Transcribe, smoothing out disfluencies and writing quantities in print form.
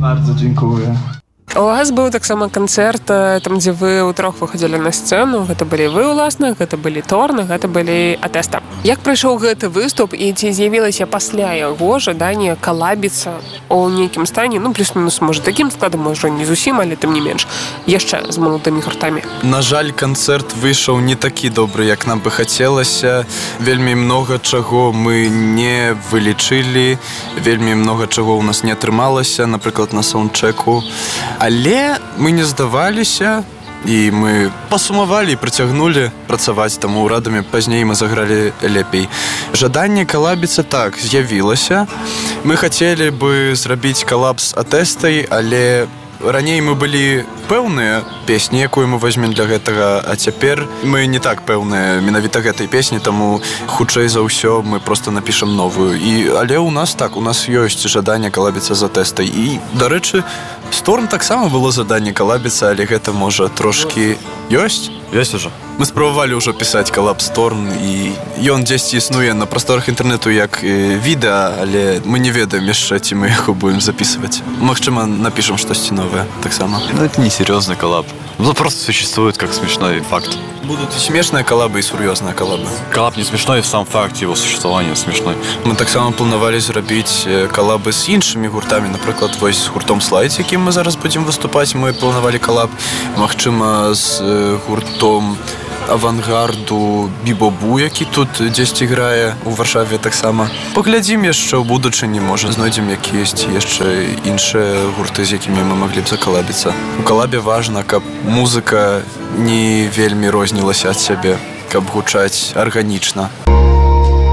Bardzo dziękuję. У вас быў таксама канцэрт, там дзе вы ўтрох выходзілі на сцэну. Гэта былі вы ўласна, гэта былі Торн, гэта былі Атэста. Як прайшоў гэты выступ і ці з'явілася пасля яго жаданне калабіцца ў нейкім стане, ну плюс-мінус можа такім складам, можа не зусім, але тым не менш яшчэ з маладымі гуртамі? На жаль, канцэрт выйшаў не такі добры, як нам бы хацелася. Вельмі многа чаго мы не вылічылі, вельмі многа чаго ў нас не атрымалася, напрыклад, на саундчеку. Але мы не здаваліся, і мы пасумавалі і працягнулі працаваць, таму ўрадамі пазней мы загралі лепей. Жаданне калабіцца так з'явілася. Мы хацелі бы зрабіць калаб з Атэстай, але раней мы былі пэўныя песні, якую мы возьмем для гэтага, а цяпер мы не так пэўныя менавіта гэтай песні, таму хутчэй за ўсё мы проста напішам новую. Але ў нас так, у нас ёсць жаданне калабіцца з Атэстай. І, дарэчы, з Торн таксама было жаданне калабіцца, але гэта можа трошкі ёсць? Ёсць ужо. Мы спрабавалі ўжо пісаць калаб з Торн, і ён дзесьці існуе на прасторах інтэрнэту як відэа, але мы не ведаем яшчэ, ці мы яго будем записывать. Магчыма, напишем штосьці новое таксама. Ну, это не серьезный коллаб. Ну, просто существует как смешной факт. Будут и смешные коллабы, и серьезные коллабы. Коллаб не смешной, сам факт его существования смешной. Мы таксама планавалі зрабіць коллабы з іншымі гуртамі. Напрыклад, вось з гуртом Слайд, якім мы зараз будзем выступаць, мы планавалі коллаб. Магчыма, з гуртом авангарду Бібобу, які тут дзесьці грае у Варшаве таксама. Паглядзім яшчэ ў будучыні, можа знойдзем якіясьці яшчэ іншыя гурты, з якімі мы маглі б закалабіцца. У калабе важна, каб музыка не вельмі рознілася ад сябе, каб гучаць арганічна.